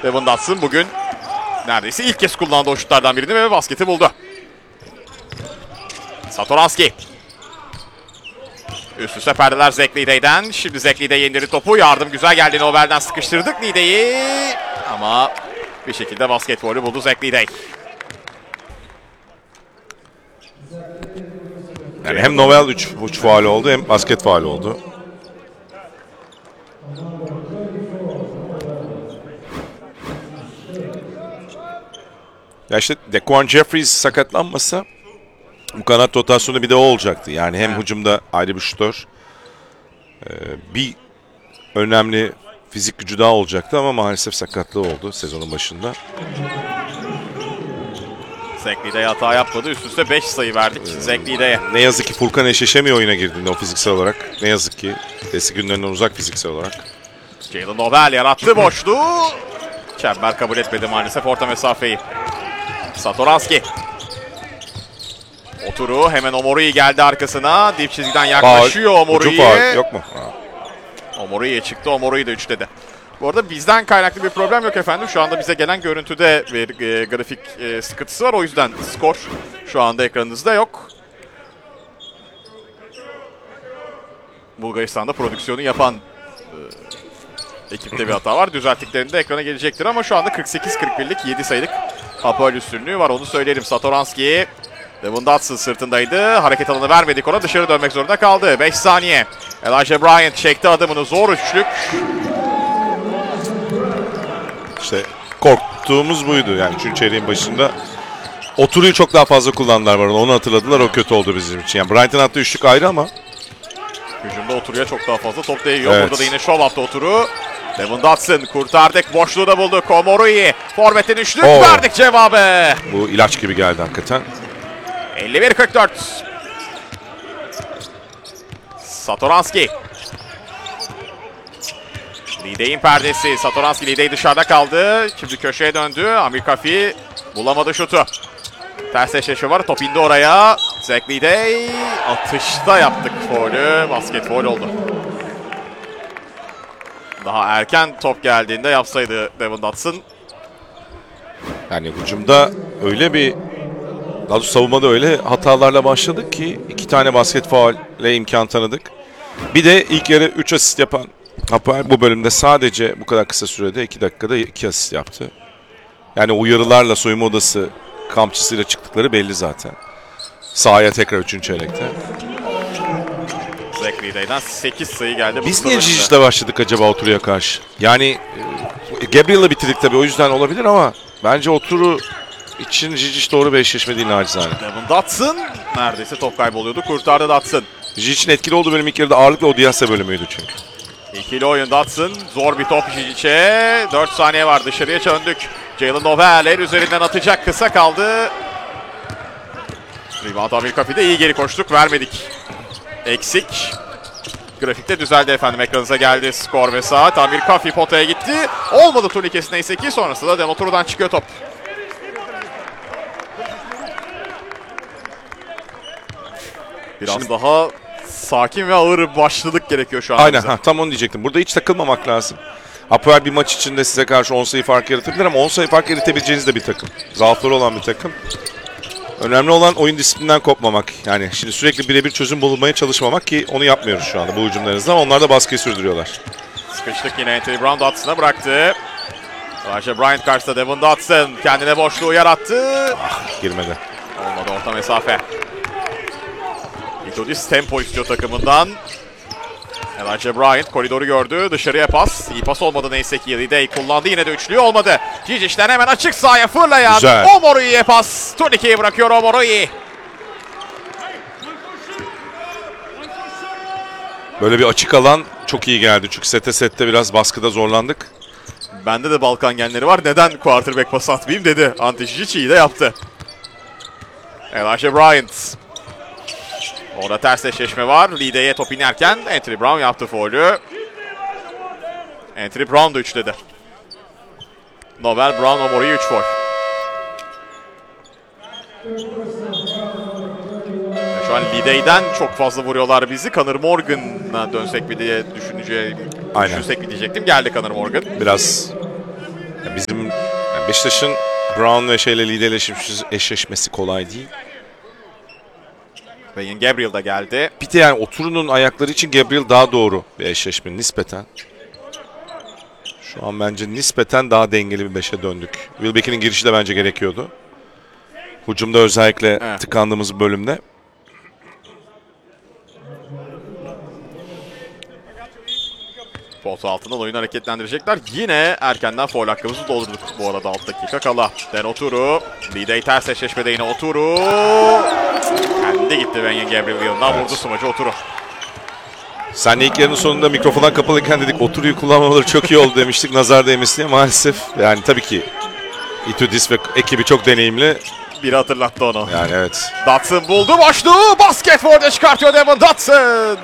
Devon Dotson bugün neredeyse ilk kez kullandığı o şutlardan birini ve basketi buldu. Satoranski. Üst üste perdeler Zach Lidey'den. Şimdi Zach Lidey indirdi topu. Yardım güzel geldi. Nobel'den sıkıştırdık Lidey'i. Ama bir şekilde basketbolü buldu Zach Lidey. Yani hem Nobel 3 faul oldu hem basket faul oldu. Ya işte Daquan Jeffries sakatlanmasa bu kanat rotasyonu bir de o olacaktı. Yani hem hücumda ayrı bir şutör, bir önemli fizik gücü daha olacaktı ama maalesef sakatlığı oldu sezonun başında. Zach Lidey'e hata yapmadı. Üst üste 5 sayı verdik Zach Lidey'e. Ne yazık ki Furkan eşleşemiyor oyuna girdiğinde o fiziksel olarak. Ne yazık ki eski günlerinden uzak fiziksel olarak. Jalen Nobel yarattı boşluğu. Çember kabul etmedi maalesef orta mesafeyi. Satoranski. Oturu hemen Omoruyi geldi arkasına. Dip çizgiden yaklaşıyor Omoruyi'ye. Yok mu? Omoruyi'ye çıktı. Omoruyi de üçledi. Bu arada bizden kaynaklı bir problem yok efendim. Şu anda bize gelen görüntüde bir grafik sıkıntısı var. O yüzden skor şu anda ekranınızda yok. Bulgaristan'da prodüksiyonu yapan ekipte bir hata var. Düzelttiklerinde ekrana gelecektir ama şu anda 48-41'lik 7 sayılık Hapoel üstünlüğü var. Onu söyleyelim. Satoranski. Devon Dotson sırtındaydı. Hareket alanı vermedik ona. Dışarı dönmek zorunda kaldı. 5 saniye. Elijah Bryant çekti adımını. Zor üçlük. İşte korktuğumuz buydu yani 3. çeyreğin başında. Oturuyu çok daha fazla kullandılar var onu hatırladılar, o kötü oldu bizim için. Yani Bryant'ın attığı üçlük ayrı ama. Hücumda Oturu'ya çok daha fazla top değiyor. Evet. Burada da yine şov attı Oturu. Devon Dotson kurtardık. Boşluğu da bulduk. Omoruyi. Forvet'in üçlük verdik cevabı. Bu ilaç gibi geldi hakikaten. 51-44. Satoranski. Lidey'in perdesi. Satoranski Lidey dışarıda kaldı. Şimdi köşeye döndü. Amir Kafi bulamadı şutu. Ters eşleşme var. Top indi oraya. Zach Lidey atışta yaptık faulü. Basket faul oldu. Daha erken top geldiğinde yapsaydı Devon Dotson. Yani hücumda öyle bir, daha doğrusu savunmada öyle hatalarla başladık ki 2 tane basket faulle imkan tanıdık. Bir de ilk yarı 3 asist yapan Hapoel bu bölümde sadece bu kadar kısa sürede 2 dakikada 2 asist yaptı. Yani uyarılarla soyunma odası kampçısıyla çıktıkları belli zaten. Sahaya tekrar 3. çeyrekte. Zach Lidey'den 8 sayı geldi. Biz niye Cicic'le başladık acaba Oturu'ya karşı? Yani Gabriel'la bitirdik tabii, o yüzden olabilir ama bence Oturu için Cici doğru bir eşleşme değil nacizane. Devon Dotson neredeyse top kayboluyordu. Kurtardı Dotson. Cicic'in etkili olduğu bölüm ilk yarıda ağırlıkla Odiase bölümüydü çünkü. İkili oyun Dotson. Zor bir top Cicic'e. 4 saniye var. Dışarıya döndük. Jalen Nobel el üzerinden atacak. Kısa kaldı. Rebound Amir Kafi'de iyi geri koştuk. Vermedik. Eksik. Grafikte düzeldi efendim. Ekranınıza geldi skor ve saat. Amir Kafi potaya gitti. Olmadı turnikesi neyse ki. Sonrasında Demoturu'dan çıkıyor top. Biraz Şimdi daha sakin ve ağır başladık gerekiyor şu an. Aynen, tam onu diyecektim. Burada hiç takılmamak lazım. Hapoel bir maç içinde size karşı 10 sayı fark yaratabilir ama 10 sayı fark yaratabileceğiniz de bir takım. Zaafları olan bir takım. Önemli olan oyun disiplinden kopmamak. Yani şimdi sürekli birebir çözüm bulmaya çalışmamak ki onu yapmıyoruz şu anda bu hücumlarınızda. Onlar da baskıyı sürdürüyorlar. Sıkıştık yine. Anthony Brown Dotson'a bıraktı. Elijah Bryant karşısında Devon Dotson kendine boşluğu yarattı. Girmedi. Olmadı orta mesafe. Metodist tempo istiyor takımından. Elijah Bryant koridoru gördü. Dışarıya pas. İyi pas olmadı neyse ki. Lidey kullandı. Yine de üçlüğü olmadı. Cicic'ten hemen açık sahaya fırlayan Omoruyi'ye pas. Turnike'yi bırakıyor Omoruyi. Böyle bir açık alan çok iyi geldi. Çünkü sette biraz baskıda zorlandık. Bende de Balkan genleri var. Neden quarterback pas atmayayım dedi. Ante Cici iyi de yaptı. Elijah Bryant. Orada ters eşleşme var. Lidey'e top inerken Anthony Brown yaptı faulü. Anthony Brown da üçledi. Nobel, Brown, Omoruyi 3 faul. Şu an Lidey'den çok fazla vuruyorlar bizi. Conor Morgan'a dönsek mi diye düşünsek mi diyecektim. Geldi Conor Morgan. Biraz Bizim Beşiktaş'ın Brown ve şeyle eşleşmesi kolay değil. Wayne Gabriel da geldi. Bir de yani Oturu'nun ayakları için Gabriel daha doğru bir eşleşme nispeten. Şu an bence nispeten daha dengeli bir 5'e döndük. Wilbeck'in girişi de bence gerekiyordu. Hücumda özellikle tıkandığımız bölümde. Potu altından oyunu hareketlendirecekler. Yine erkenden foul hakkımızı doldurduk bu arada 6 dakika kala. Den Oturu. Lidey ters eşleşmede yine Oturu. Kendi gitti Wayne Gabriel yanından vurdu smacı Oturu. Sen de ilk yarının sonunda mikrofondan kapalıyken dedik Oturu'yu kullanmaları çok iyi oldu demiştik. Nazar değmesi diye maalesef. Yani tabii ki Itudis ve ekibi çok deneyimli. Biri hatırlattı onu. Yani evet. Dotson buldu boşluğu. Basket orada çıkartıyor Devon Dotson.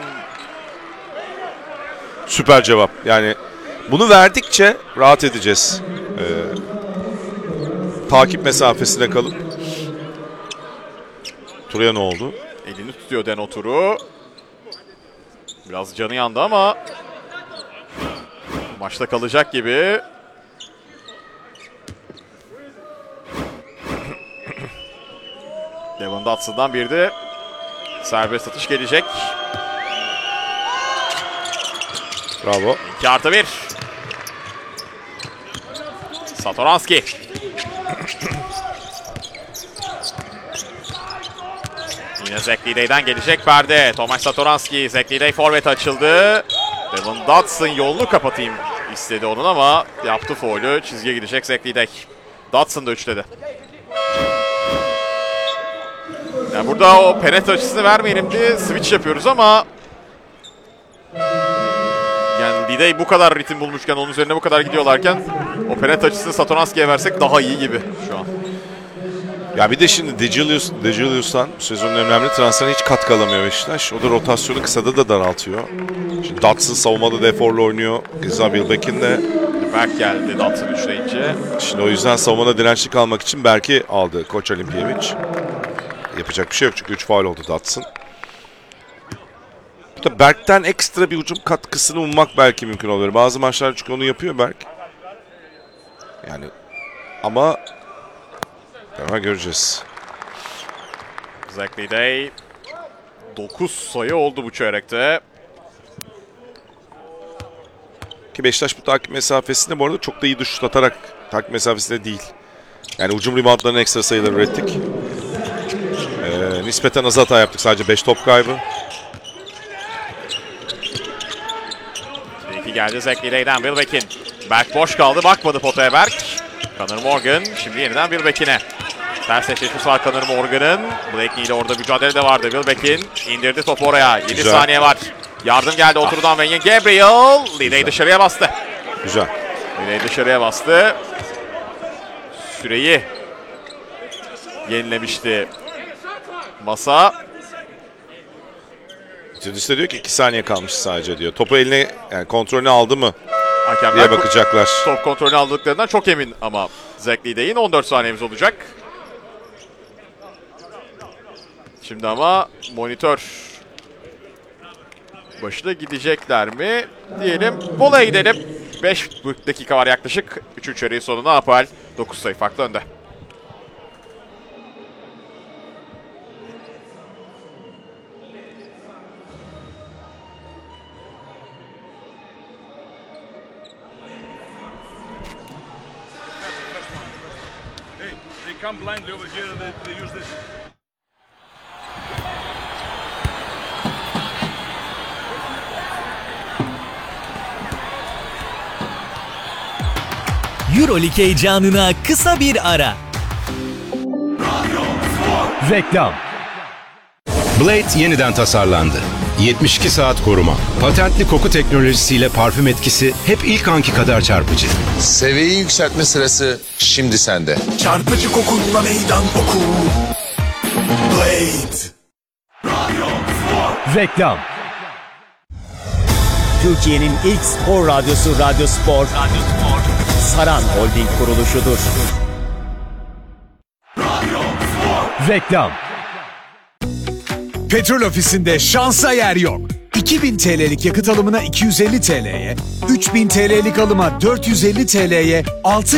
Süper cevap. Yani bunu verdikçe rahat edeceğiz. Takip mesafesine kalıp. Turu'ya ne oldu? Elini tutuyor Den Oturu. Biraz canı yandı ama maçta kalacak gibi. Devon Dotson'dan bir de serbest atış gelecek. Bravo. 2+1. Satoranski. Yine Zach Lidey'den gelecek perde. Tomasz Satoranski. Zach Lidey forvet açıldı. Devon Dotson yolunu kapatayım istedi onun ama yaptı faulü. Çizgiye gidecek Zach Lidey. Dotson da üçledi. Yani burada o penetre açısını vermeyelim diye switch yapıyoruz ama yani Lidey bu kadar ritim bulmuşken, onun üzerine bu kadar gidiyorlarken o penetre açısını Satoranski'ye versek daha iyi gibi şu an. Ya bir de şimdi DeJulius'tan bu sezonun önemli transferine hiç katkı alamıyor Beşiktaş. O da rotasyonu kısada da daraltıyor. Şimdi Dotson savunmada deforla oynuyor. Keza Wilbeck'in de. Berk geldi Dotson üçleyince. Şimdi o yüzden savunmada dirençli kalmak için Berk'i aldı Koç Olimpiyevic. Yapacak bir şey yok çünkü 3 faul oldu Dotson. Burada Berk'ten ekstra bir hücum katkısını ummak belki mümkün olabilir. Bazı maçlar çünkü onu yapıyor Berk. Yani ama göreceğiz. Zach Lidey 9 sayı oldu bu çeyrekte. Ki Beşiktaş bu takip mesafesinde bu arada çok da iyi şut atarak takip mesafesinde değil. Yani hücum reboundlarının ekstra sayıları ürettik. Nispeten az hata yaptık. Sadece 5 top kaybı. 2 geldi Zach Lidey'den Wilbeck'in. Berk boş kaldı. Bakmadı potaya Berk. Connor Morgan şimdi yeniden Wilbeck'ine. Ters eşleşmesi var Connor Morgan'ın. Blakeney ile orada mücadele de vardı. Wilbeck'in indirdi topu oraya. 7 Güzel. saniye var. Yardım geldi Oturu'dan Wayne Gabriel. Lidey dışarıya bastı. Güzel. Lidey dışarıya bastı. Süreyi yenilemişti masa. Tüdüs de diyor ki 2 saniye kalmış sadece diyor. Topu eline yani kontrolünü aldı mı Hakemler diye bakacaklar. top kontrolünü aldıklarından çok emin ama Zach Lidey'in 14 saniyemiz olacak. Şimdi ama monitör başına gidecekler mi diyelim. Molaya gidelim. 5 dakika var yaklaşık. 3. çeyreğin sonuna Apal 9 sayı farklı önde. Come blindly over here and they use this. EuroLeague heyecanına kısa bir ara. Reklam. Blade yeniden tasarlandı. 72 saat koruma. Patentli koku teknolojisiyle parfüm etkisi hep ilk anki kadar çarpıcı. Seviyeyi yükseltme sırası şimdi sende. Çarpıcı kokunla meydan oku. Blade. Reklam. Türkiye'nin ilk spor radyosu Radyo Spor. Saran Holding kuruluşudur. Reklam. Petrol ofisinde şansa yer yok. 2000 TL'lik yakıt alımına 250 TL'ye, 3000 TL'lik alıma 450 TL'ye, 6